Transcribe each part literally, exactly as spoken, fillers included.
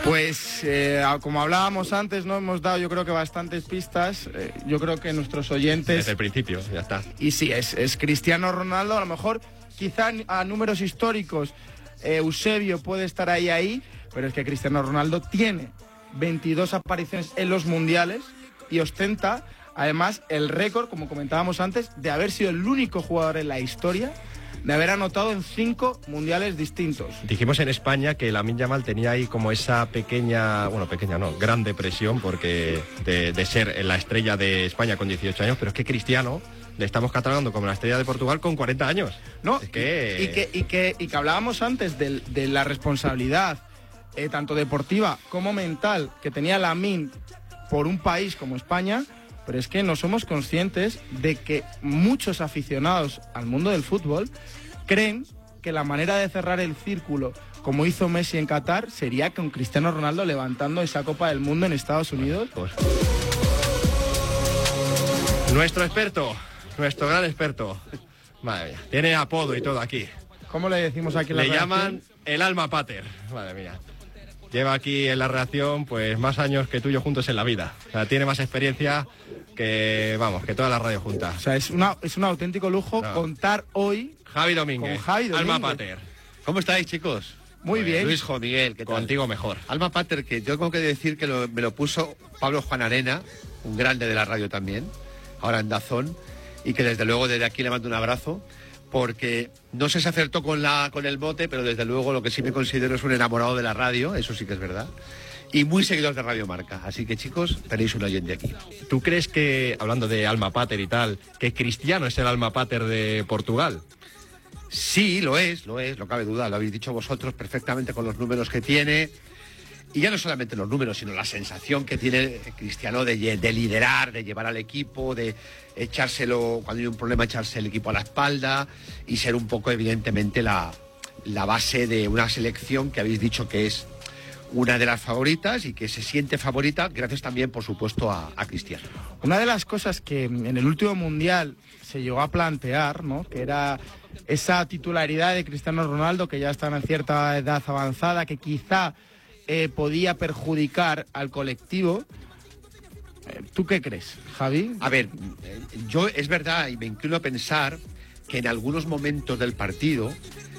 Pues eh, como hablábamos antes, no hemos dado yo creo que bastantes pistas. Eh, yo creo que nuestros oyentes... Desde el principio, ya está. Y sí, es, es Cristiano Ronaldo. A lo mejor, quizá a números históricos, eh, Eusebio puede estar ahí, ahí, pero es que Cristiano Ronaldo tiene veintidós apariciones en los mundiales y ostenta, además, el récord, como comentábamos antes, de haber sido el único jugador en la historia de haber anotado en cinco mundiales distintos. Dijimos en España que Lamine Yamal tenía ahí como esa pequeña, bueno, pequeña no, gran depresión porque de, de ser la estrella de España con dieciocho años, pero es que Cristiano le estamos catalogando como la estrella de Portugal con cuarenta años. No, es que... y, y, que, y, que, y que hablábamos antes de, de la responsabilidad, eh, tanto deportiva como mental, que tenía Lamine por un país como España, pero es que no somos conscientes de que muchos aficionados al mundo del fútbol creen que la manera de cerrar el círculo, como hizo Messi en Qatar, sería con Cristiano Ronaldo levantando esa Copa del Mundo en Estados Unidos. Pues... Nuestro experto, nuestro gran experto, madre mía, tiene apodo y todo aquí. ¿Cómo le decimos aquí en la Le redacción? llaman el alma pater, madre mía. Lleva aquí en la redacción pues más años que tú y yo juntos en la vida. O sea, tiene más experiencia que, vamos, que toda la radio junta. O sea, es, una, es un auténtico lujo no. contar hoy Javi Domínguez, con Javi Domínguez. alma pater. ¿Cómo estáis, chicos? Muy Pues, bien. Luis, Jo, Miguel, ¿qué tal? Contigo mejor. Alma pater, que yo tengo que decir que lo, me lo puso Pablo Juan Arena, un grande de la radio también, ahora en Dazón, y que desde luego desde aquí le mando un abrazo, porque no sé si acertó con, la, con el mote, pero desde luego lo que sí me considero es un enamorado de la radio, eso sí que es verdad, y muy seguidor de Radio Marca. Así que, chicos, tenéis un oyente aquí. ¿Tú crees que, hablando de alma pater y tal, que Cristiano es el alma pater de Portugal? Sí, lo es, lo es, no cabe duda, lo habéis dicho vosotros perfectamente con los números que tiene. Y ya no solamente los números, sino la sensación que tiene Cristiano de, de liderar, de llevar al equipo, de echárselo, cuando hay un problema, echarse el equipo a la espalda y ser un poco, evidentemente, la, la base de una selección que habéis dicho que es una de las favoritas y que se siente favorita gracias también, por supuesto, a, a Cristiano. Una de las cosas que en el último Mundial se llegó a plantear, ¿no?, que era esa titularidad de Cristiano Ronaldo, que ya está en cierta edad avanzada, que quizá eh, podía perjudicar al colectivo. ¿Tú qué crees, Javi? A ver, yo es verdad y me inclino a pensar que en algunos momentos del partido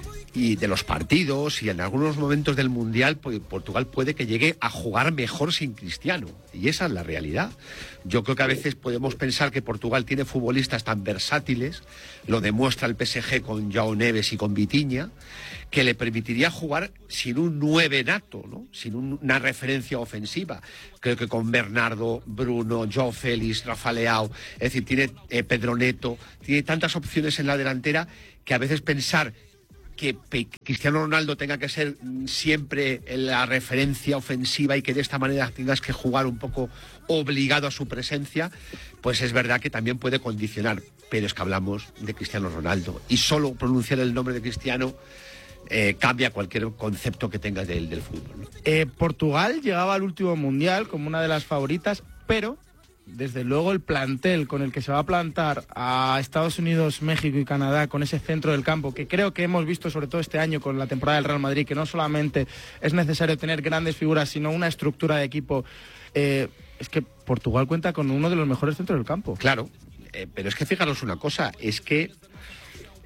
y de los partidos y en algunos momentos del Mundial, pues Portugal puede que llegue a jugar mejor sin Cristiano, y esa es la realidad. Yo creo que a veces podemos pensar que Portugal tiene futbolistas tan versátiles, lo demuestra el P S G con João Neves y con Vitinha, que le permitiría jugar sin un nueve nato, ¿no?, sin un, una referencia ofensiva. Creo que con Bernardo, Bruno, João Félix, Rafa Leao, es decir, tiene eh, Pedro Neto, tiene tantas opciones en la delantera que a veces pensar que Cristiano Ronaldo tenga que ser siempre la referencia ofensiva y que de esta manera tengas que jugar un poco obligado a su presencia, pues es verdad que también puede condicionar. Pero es que hablamos de Cristiano Ronaldo y solo pronunciar el nombre de Cristiano eh, cambia cualquier concepto que tengas del, del fútbol, ¿no? Eh, Portugal llegaba al último Mundial como una de las favoritas, pero desde luego el plantel con el que se va a plantar a Estados Unidos, México y Canadá, con ese centro del campo, que creo que hemos visto sobre todo este año con la temporada del Real Madrid, que no solamente es necesario tener grandes figuras, sino una estructura de equipo, eh, es que Portugal cuenta con uno de los mejores centros del campo. Claro, eh, pero es que fijaros una cosa, es que eh,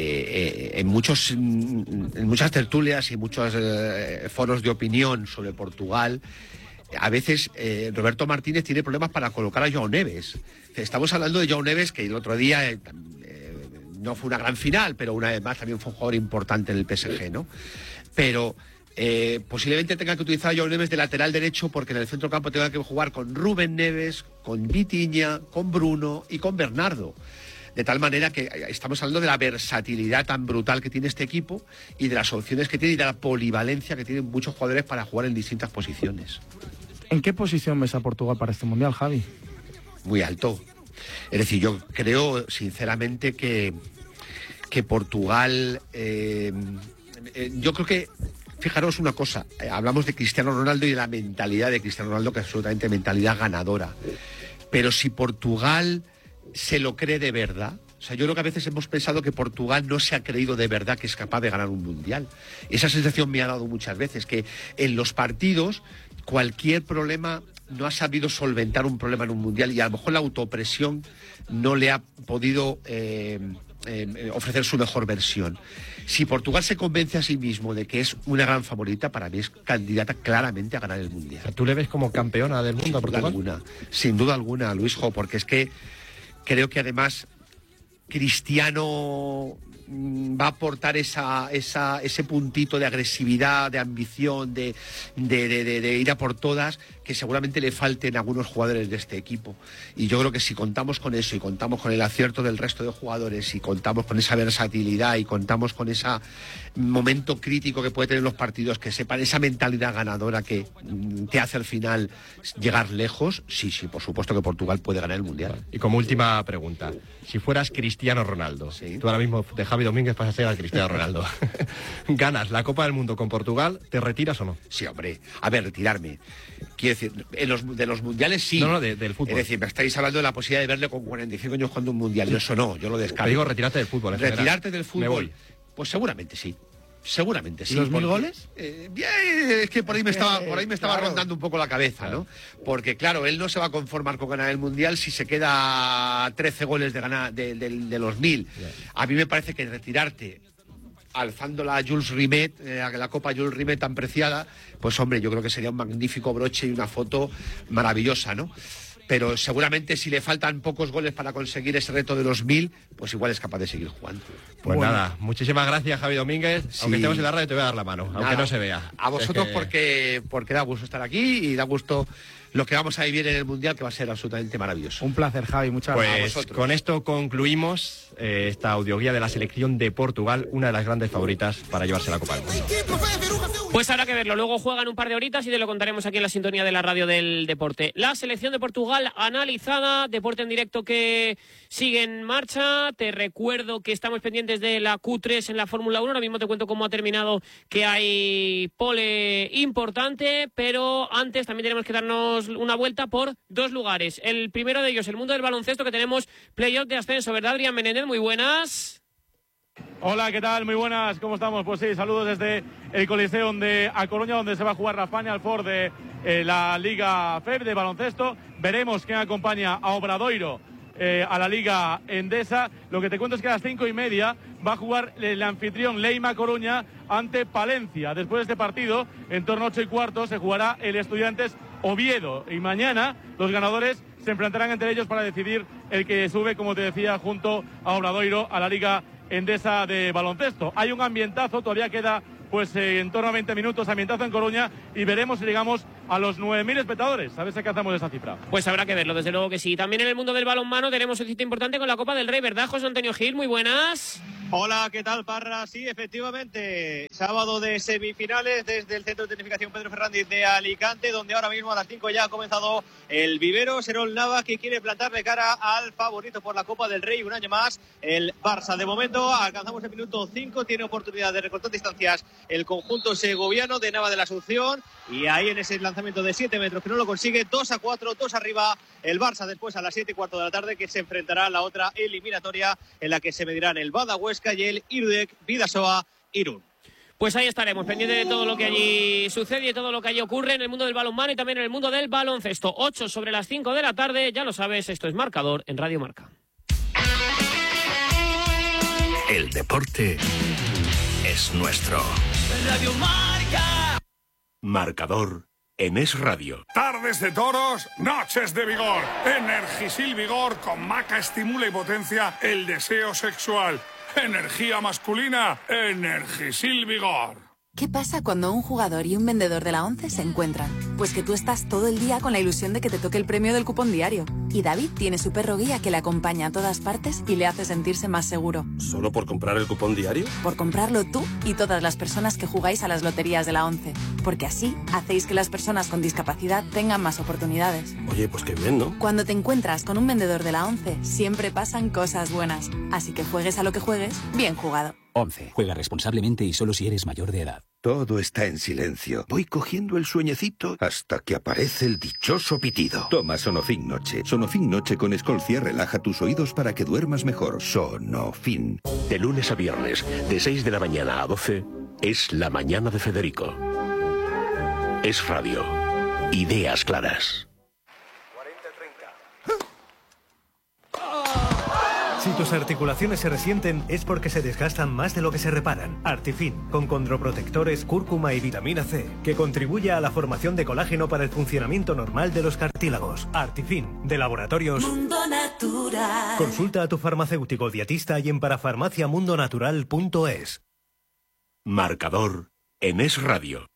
eh, en, muchos, en muchas tertulias y muchos eh, foros de opinión sobre Portugal, a veces eh, Roberto Martínez tiene problemas para colocar a João Neves. Estamos hablando de João Neves, que el otro día eh, eh, no fue una gran final, pero una vez más también fue un jugador importante en el P S G, ¿no? Pero eh, posiblemente tenga que utilizar a João Neves de lateral derecho, porque en el centro campo tenga que jugar con Rubén Neves, con Vitinha, con Bruno y con Bernardo. De tal manera que estamos hablando de la versatilidad tan brutal que tiene este equipo y de las opciones que tiene y de la polivalencia que tienen muchos jugadores para jugar en distintas posiciones. ¿En qué posición ves a Portugal para este Mundial, Javi? Muy alto. Es decir, yo creo sinceramente que, que Portugal... Eh, eh, yo creo que, fijaros una cosa, eh, hablamos de Cristiano Ronaldo y de la mentalidad de Cristiano Ronaldo, que es absolutamente mentalidad ganadora. Pero si Portugal se lo cree de verdad, O sea, yo creo que a veces hemos pensado que Portugal no se ha creído de verdad que es capaz de ganar un mundial. Esa sensación me ha dado muchas veces, que en los partidos cualquier problema no ha sabido solventar un problema en un mundial y a lo mejor la autopresión no le ha podido eh, eh, ofrecer su mejor versión. Si Portugal se convence a sí mismo de que es una gran favorita, para mí es candidata claramente a ganar el mundial. ¿Tú le ves como campeona del mundo a Portugal? Sin duda alguna, sin duda alguna, Luisjo, porque es que creo que además Cristiano va a aportar esa, esa, ese puntito de agresividad, de ambición, de, de, de, de, de ir a por todas, que seguramente le falten a algunos jugadores de este equipo. Y yo creo que si contamos con eso y contamos con el acierto del resto de jugadores y contamos con esa versatilidad y contamos con ese momento crítico que puede tener los partidos, que sepan esa mentalidad ganadora que te hace al final llegar lejos, sí, sí, por supuesto que Portugal puede ganar el Mundial. Y como última pregunta, si fueras Cristiano Ronaldo, ¿sí? Tú ahora mismo de Javi Domínguez pasas a ser a Cristiano Ronaldo, ganas la Copa del Mundo con Portugal, ¿te retiras o no? Sí, hombre, a ver, retirarme. Quiero decir, en los, de los mundiales sí. No, no, de, del fútbol. Es decir, me estáis hablando de la posibilidad de verle con cuarenta y cinco años jugando un mundial. Sí. Eso no, yo lo descarto. Te digo, retirarte del fútbol. Retirarte del fútbol. Me voy. Pues seguramente sí. Seguramente sí. ¿Y los mil goles? Eh, bien, es que por ahí me estaba, por ahí me estaba claro. rondando un poco la cabeza, ¿no? Porque claro, él no se va a conformar con ganar el mundial si se queda trece goles de ganar de, de, de los mil. A mí me parece que retirarte alzándola a Jules Rimet, eh, a la Copa Jules Rimet tan preciada, pues hombre, yo creo que sería un magnífico broche y una foto maravillosa, ¿no? Pero seguramente si le faltan pocos goles para conseguir ese reto de los mil, pues igual es capaz de seguir jugando. Pues bueno, nada, muchísimas gracias, Javi Domínguez. Sí. Aunque estemos en la radio te voy a dar la mano, nada, aunque no se vea. A vosotros es que... porque, porque da gusto estar aquí y da gusto lo que vamos a vivir en el Mundial, que va a ser absolutamente maravilloso. Un placer, Javi, muchas pues gracias. Pues con esto concluimos eh, esta audioguía de la selección de Portugal, una de las grandes favoritas para llevarse la Copa del Mundo. Pues habrá que verlo, luego juegan un par de horitas y te lo contaremos aquí en la sintonía de la radio del deporte. La selección de Portugal analizada, deporte en directo que sigue en marcha. Te recuerdo que estamos pendientes de la Q tres en la Fórmula uno, ahora mismo te cuento cómo ha terminado, que hay pole importante, pero antes también tenemos que darnos una vuelta por dos lugares. El primero de ellos, el mundo del baloncesto, que tenemos playoff de ascenso, ¿verdad, Adrián Menéndez? Muy buenas. Hola, ¿qué tal? Muy buenas, ¿cómo estamos? Pues sí, saludos desde el Coliseo de A Coruña, donde se va a jugar la Final Four de eh, la Liga F E B de baloncesto. Veremos quién acompaña a Obradoiro eh, a la Liga Endesa. Lo que te cuento es que a las cinco y media va a jugar el anfitrión Leima Coruña ante Palencia. Después de este partido, en torno a ocho y cuarto, se jugará el Estudiantes Oviedo. Y mañana los ganadores se enfrentarán entre ellos para decidir el que sube, como te decía, junto a Obradoiro a la Liga Endesa de baloncesto. Hay un ambientazo, todavía queda pues eh, en torno a veinte minutos, ambientazo en Coruña, y veremos si llegamos a los nueve mil espectadores. A ver si alcanzamos esa cifra. Pues habrá que verlo, desde luego que sí. También en el mundo del balonmano tenemos un sitio importante con la Copa del Rey, ¿verdad, José Antonio Gil? Muy buenas. Hola, ¿qué tal, Parra? Sí, efectivamente, sábado de semifinales desde el Centro de Tecnificación Pedro Fernández de Alicante, donde ahora mismo a las cinco ya ha comenzado el vivero. Serol Navas, que quiere plantarle cara al favorito por la Copa del Rey un año más, el Barça. De momento alcanzamos el minuto cinco, tiene oportunidad de recortar distancias el conjunto segoviano de Nava de la Asunción, y ahí en ese lanzamiento de siete metros que no lo consigue, dos a cuatro, dos arriba el Barça. Después a las siete y cuarto de la tarde, que se enfrentará a la otra eliminatoria en la que se medirán el Bada Huesca y el Irudek Bidasoa Irún. Pues ahí estaremos, pendientes de todo lo que allí sucede y de todo lo que allí ocurre en el mundo del balonmano y también en el mundo del baloncesto. ocho sobre las cinco de la tarde, ya lo sabes, esto es Marcador en Radio Marca. El deporte es nuestro. Radio Marca. Marcador en Es Radio. Tardes de toros, noches de vigor. Energisil Vigor con maca estimula y potencia el deseo sexual. Energía masculina, Energisil Vigor. ¿Qué pasa cuando un jugador y un vendedor de la ONCE se encuentran? Pues que tú estás todo el día con la ilusión de que te toque el premio del cupón diario. Y David tiene su perro guía que le acompaña a todas partes y le hace sentirse más seguro. ¿Solo por comprar el cupón diario? Por comprarlo tú y todas las personas que jugáis a las loterías de la ONCE. Porque así hacéis que las personas con discapacidad tengan más oportunidades. Oye, pues qué bien, ¿no? Cuando te encuentras con un vendedor de la ONCE, siempre pasan cosas buenas. Así que juegues a lo que juegues, bien jugado. once. Juega responsablemente y solo si eres mayor de edad. Todo está en silencio. Voy cogiendo el sueñecito hasta que aparece el dichoso pitido. Toma Sonofin Noche. Sonofin Noche con Escolcia relaja tus oídos para que duermas mejor. Sonofin. De lunes a viernes, de seis de la mañana a doce, es La Mañana de Federico. Es radio. Ideas claras. Si tus articulaciones se resienten es porque se desgastan más de lo que se reparan. Artifin, con condroprotectores, cúrcuma y vitamina C, que contribuye a la formación de colágeno para el funcionamiento normal de los cartílagos. Artifin, de Laboratorios Mundo Natural. Consulta a tu farmacéutico dietista y en parafarmaciamundonatural punto es. Marcador en Es Radio.